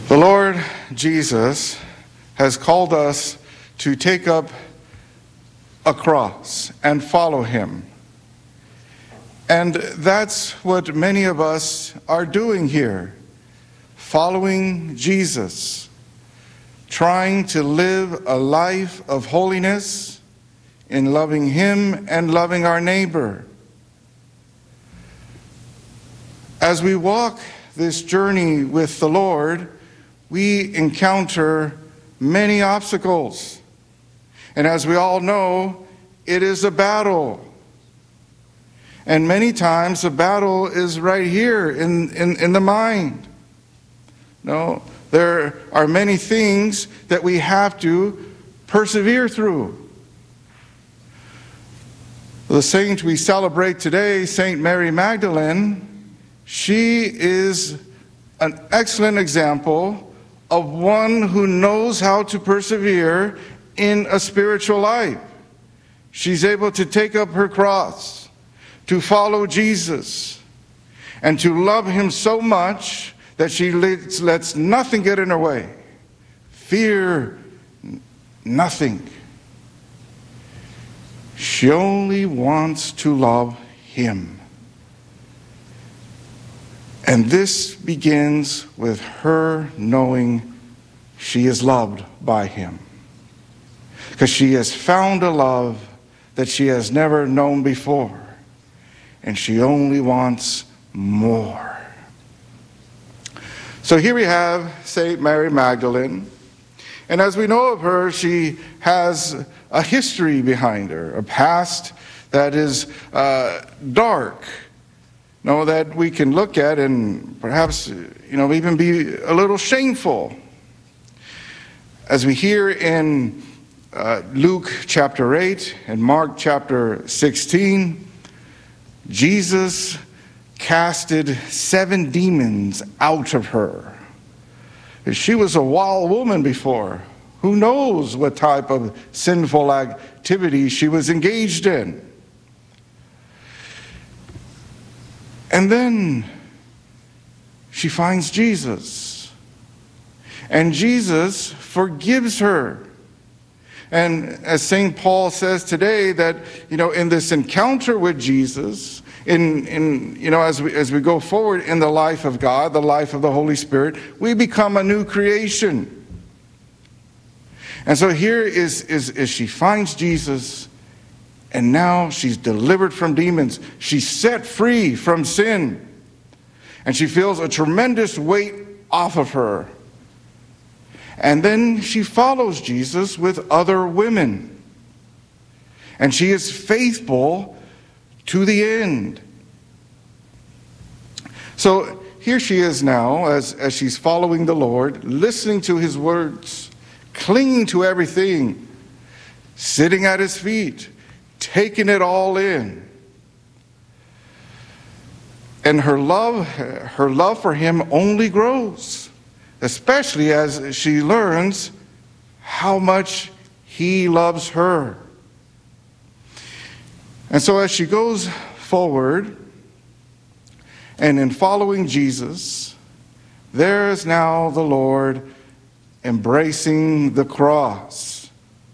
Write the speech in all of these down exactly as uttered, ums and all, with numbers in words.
The Lord Jesus has called us to take up a cross and follow him. And that's what many of us are doing here, following Jesus, trying to live a life of holiness in loving him and loving our neighbor. As we walk this journey with the Lord, we encounter many obstacles. And as we all know, it is a battle. And many times the battle is right here in, in, in the mind. No, there are many things that we have to persevere through. The saint we celebrate today, Saint Mary Magdalene, she is an excellent example of one who knows how to persevere in a spiritual life. She's able to take up her cross, to follow Jesus, and to love him so much that she lets, lets nothing get in her way. Fear nothing. She only wants to love him. And this begins with her knowing she is loved by him. Because she has found a love that she has never known before. And she only wants more. So here we have Saint Mary Magdalene. And as we know of her, she has a history behind her, a past that is uh, dark. No, that we can look at and perhaps, you know, even be a little shameful. As we hear in uh, Luke chapter eight and Mark chapter sixteen, Jesus casted seven demons out of her. She was a wild woman before. Who knows what type of sinful activity she was engaged in. And then she finds Jesus. And Jesus forgives her. And as Saint Paul says today, that, you know, in this encounter with Jesus, in, in you know, as we, as we go forward in the life of God, the life of the Holy Spirit, we become a new creation. And so here is, is, is she finds Jesus, and now she's delivered from demons. She's set free from sin. And she feels a tremendous weight off of her. And then she follows Jesus with other women. And she is faithful to the end. So here she is now, as, as she's following the Lord, listening to his words, clinging to everything, sitting at his feet, taking it all in. And her love, her love for him only grows, especially as she learns how much he loves her. And so as she goes forward, and in following Jesus, there is now the Lord embracing the cross.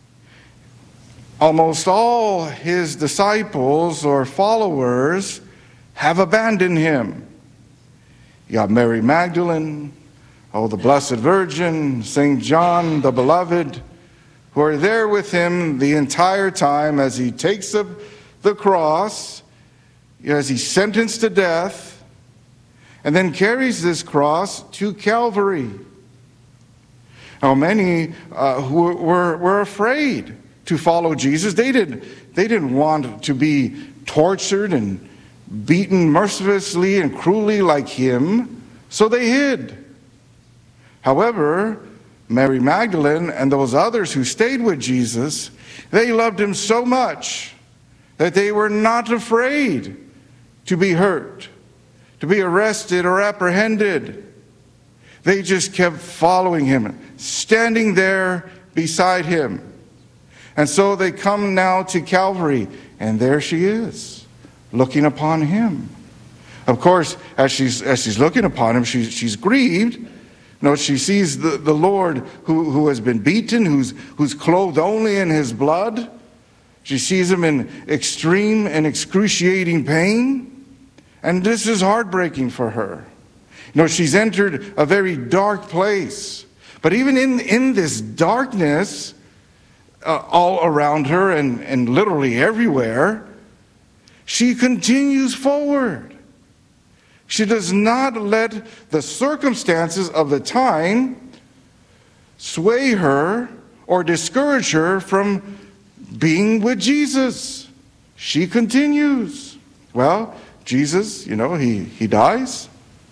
Almost all his disciples or followers have abandoned him. You got Mary Magdalene, oh, the Blessed Virgin, Saint John the Beloved, who are there with him the entire time as he takes up the cross, as he's sentenced to death, and then carries this cross to Calvary. Now, many uh, who were, were afraid to follow Jesus, they, did, they didn't want to be tortured and beaten mercilessly and cruelly like him, so they hid. However, Mary Magdalene and those others who stayed with Jesus, they loved him so much that they were not afraid to be hurt, to be arrested or apprehended. They just kept following him, standing there beside him. And so they come now to Calvary, and there she is, looking upon him. Of course, as she's, as she's looking upon him, she's, she's grieved, No, she sees the, the Lord who, who has been beaten, who's, who's clothed only in his blood. She sees him in extreme and excruciating pain. And this is heartbreaking for her. You know, she's entered a very dark place. But even in, in this darkness, uh, all around her and, and literally everywhere, she continues forward. She does not let the circumstances of the time sway her or discourage her from being with Jesus. She continues. Well, Jesus, you know, he, he dies.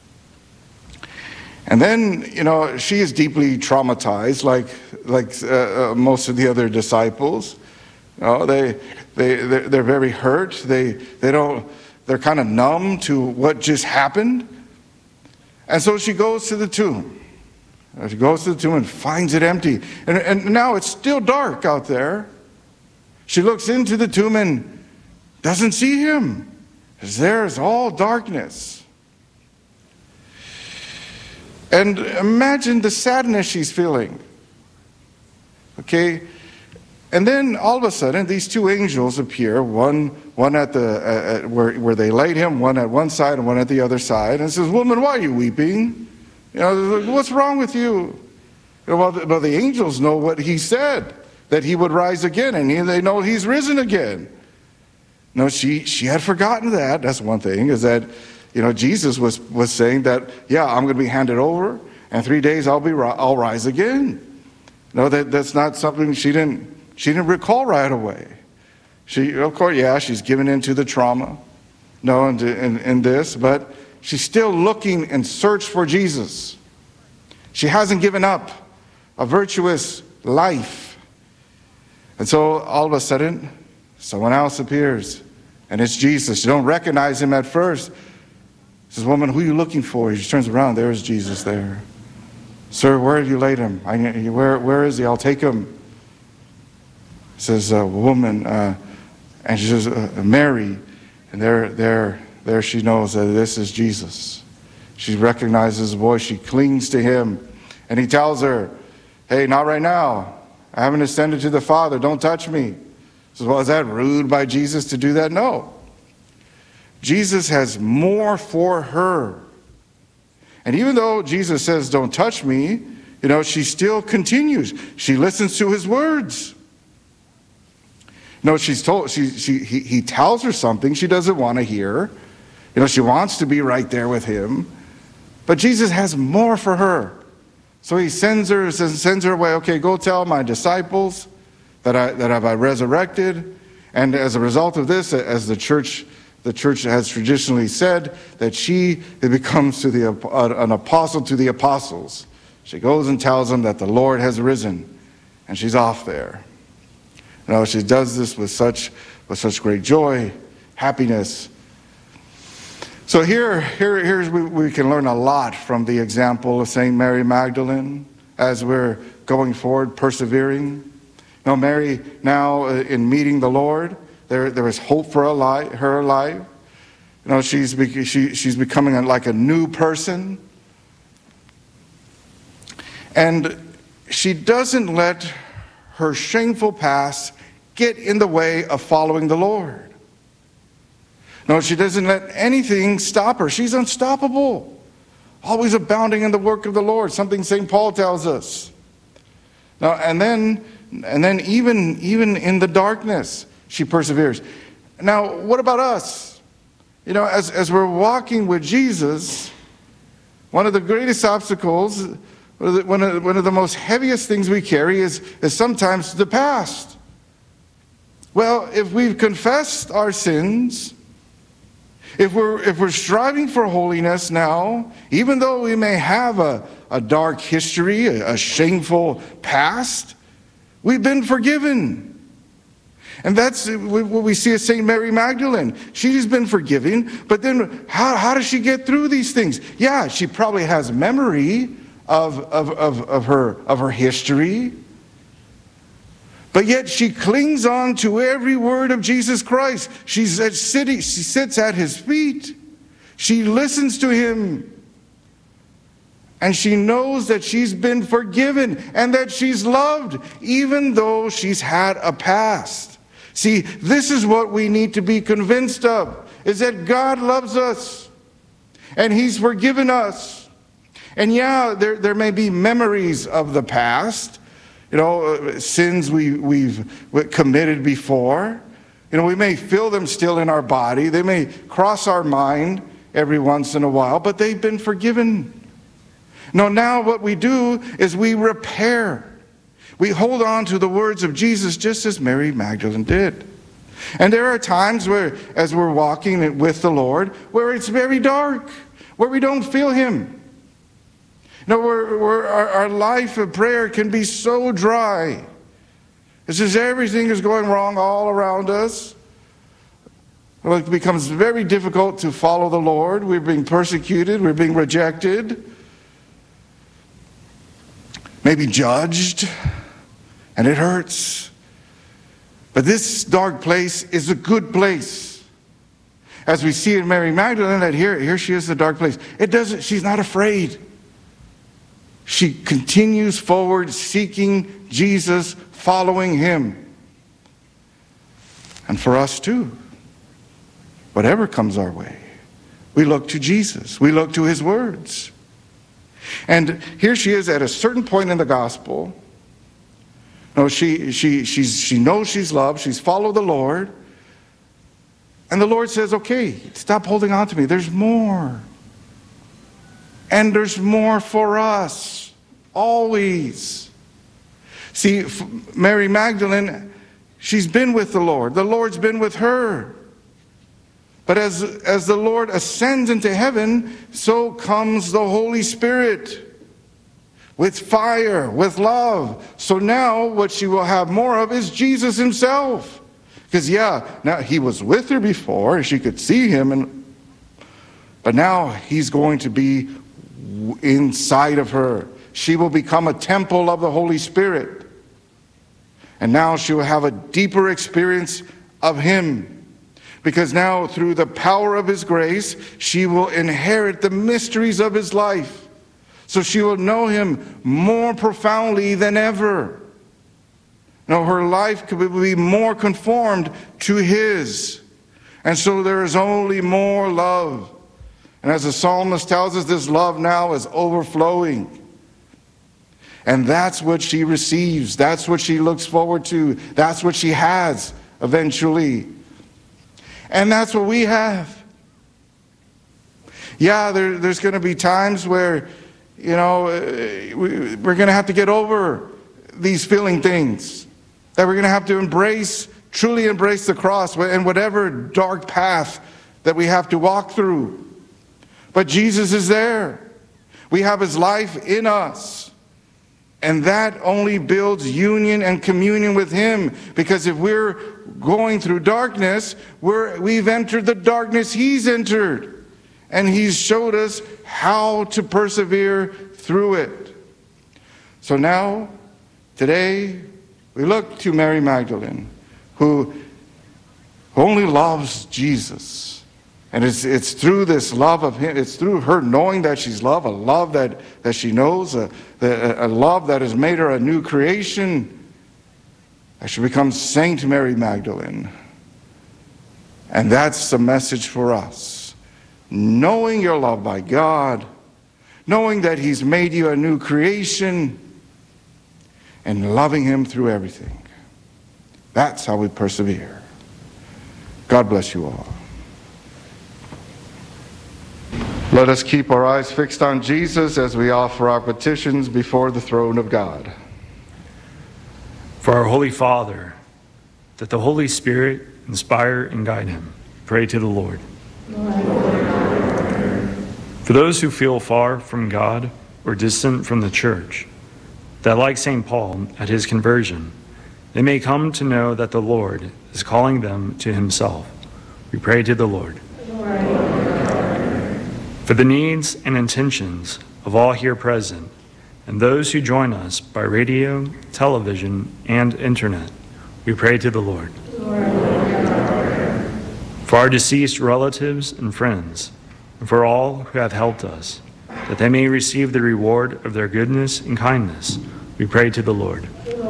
And then, you know, she is deeply traumatized, like like uh, uh, most of the other disciples. You know, they they they're, they're very hurt. They they don't. They're kind of numb to what just happened. And so she goes to the tomb. She goes to the tomb and finds it empty. And, and now it's still dark out there. She looks into the tomb and doesn't see him. There's all darkness. And imagine the sadness she's feeling. Okay? And then all of a sudden, these two angels appear, one one at the uh, at where where they laid him, one at one side and one at the other side, and says, "Woman, why are you weeping? You know, what's wrong with you?" You know, well, the, well, the angels know what he said, that he would rise again, and he, they know he's risen again. No, she she had forgotten that. That's one thing, is that, you know, Jesus was was saying that, yeah, I'm going to be handed over, and three days I'll be I'll rise again. No, that that's not something she didn't. She didn't recall right away. She, of course, yeah, she's given into the trauma, no, in, in, in this, but she's still looking in search for Jesus. She hasn't given up a virtuous life. And so all of a sudden, someone else appears, and it's Jesus. You don't recognize him at first. She says, "Woman, who are you looking for?" She turns around, there's Jesus there. "Sir, where have you laid him? I, where, where is he? I'll take him." Says, uh, "Woman," uh, and she says, uh, "Mary," and there, there, there she knows that this is Jesus. She recognizes his voice. She clings to him, and he tells her, "Hey, not right now. I haven't ascended to the Father. Don't touch me." Says, "Well, is that rude by Jesus to do that?" No. Jesus has more for her, and even though Jesus says, "Don't touch me," you know, she still continues. She listens to his words. No, she's told, she, she, he, he tells her something she doesn't want to hear. You know, she wants to be right there with him. But Jesus has more for her. So he sends her, sends her away. "Okay, go tell my disciples that I, that I've resurrected." And as a result of this, as the church, the church has traditionally said, that she becomes to the, an apostle to the apostles. She goes and tells them that the Lord has risen. And she's off there. You know, she does this with such with such great joy, happiness. So here, here, here's we, we can learn a lot from the example of Saint Mary Magdalene as we're going forward, persevering. You know, Mary now uh, in meeting the Lord, there there is hope for her life. Her life. You know, she's she, she's becoming a, like a new person, and she doesn't let her shameful past get in the way of following the Lord. No, she doesn't let anything stop her. She's unstoppable, always abounding in the work of the Lord, something Saint Paul tells us. Now, and then, and then even, even in the darkness, she perseveres. Now, what about us? You know, as, as we're walking with Jesus, one of the greatest obstacles, one of, one of the most heaviest things we carry is, is sometimes the past. Well, if we've confessed our sins, if we're, if we're striving for holiness now, even though we may have a, a dark history, a, a shameful past, we've been forgiven. And that's what we see as Saint Mary Magdalene. She's been forgiven, but then how, how does she get through these things? Yeah, she probably has memory of, of, of, of, her, of her history, but yet she clings on to every word of Jesus Christ. She's at sitting, she sits at his feet. She listens to him. And she knows that she's been forgiven and that she's loved, even though she's had a past. See, this is what we need to be convinced of, is that God loves us and he's forgiven us. And yeah, there, there may be memories of the past, you know, uh, sins we, we've committed before. You know, we may feel them still in our body. They may cross our mind every once in a while, but they've been forgiven. No, now what we do is we repair. We hold on to the words of Jesus just as Mary Magdalene did. And there are times where, as we're walking with the Lord, where it's very dark, where we don't feel him. You know, where, where our, our life of prayer can be so dry. It's as everything is going wrong all around us. Well, it becomes very difficult to follow the Lord. We're being persecuted. We're being rejected. Maybe judged. And it hurts. But this dark place is a good place. As we see in Mary Magdalene, that here, here she is, the dark place. It doesn't, she's not afraid. She continues forward, seeking Jesus, following him. And for us too, whatever comes our way, we look to Jesus. We look to his words. And here she is at a certain point in the gospel. No, she, she, she's, she knows she's loved. She's followed the Lord. And the Lord says, okay, stop holding on to me. There's more. And there's more for us. Always. See, Mary Magdalene, she's been with the Lord. The Lord's been with her. But as, as the Lord ascends into heaven, so comes the Holy Spirit. With fire, with love. So now what she will have more of is Jesus himself. Because yeah, now he was with her before, and she could see him, and but now he's going to be inside of her. She will become a temple of the Holy Spirit. And now she will have a deeper experience of him. Because now through the power of his grace, she will inherit the mysteries of his life. So she will know him more profoundly than ever. Now her life could be more conformed to his. And so there is only more love. And as the psalmist tells us, this love now is overflowing. And that's what she receives. That's what she looks forward to. That's what she has eventually. And that's what we have. Yeah, there, there's going to be times where, you know, we're going to have to get over these feeling things. That we're going to have to embrace, truly embrace the cross and whatever dark path that we have to walk through. But Jesus is there. We have his life in us. And that only builds union and communion with him. Because if we're going through darkness, we're, we've entered the darkness he's entered. And he's showed us how to persevere through it. So now, today, we look to Mary Magdalene, who only loves Jesus. And it's, it's through this love of him, it's through her knowing that she's loved, a love that, that she knows, a, a love that has made her a new creation, that she becomes Saint Mary Magdalene. And that's the message for us. Knowing you're loved by God, knowing that he's made you a new creation, and loving him through everything. That's how we persevere. God bless you all. Let us keep our eyes fixed on Jesus as we offer our petitions before the throne of God. For our Holy Father, that the Holy Spirit inspire and guide him, pray to the Lord. For those who feel far from God or distant from the church, that like Saint Paul at his conversion, they may come to know that the Lord is calling them to himself, we pray to the Lord. For the needs and intentions of all here present, and those who join us by radio, television, and internet, we pray to the Lord. For our deceased relatives and friends, and for all who have helped us, that they may receive the reward of their goodness and kindness. We pray to the Lord.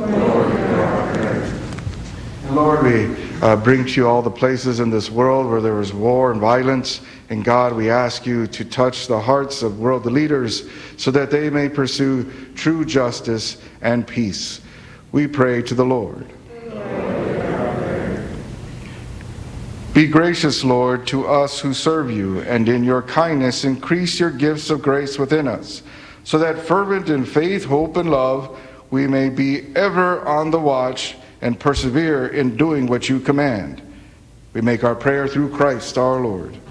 And Lord, we uh, bring to you all the places in this world where there is war and violence. And God, we ask you to touch the hearts of world leaders so that they may pursue true justice and peace. We pray to the Lord. Be gracious, Lord, to us who serve you, and in your kindness increase your gifts of grace within us, so that fervent in faith, hope, and love, we may be ever on the watch and persevere in doing what you command. We make our prayer through Christ our Lord.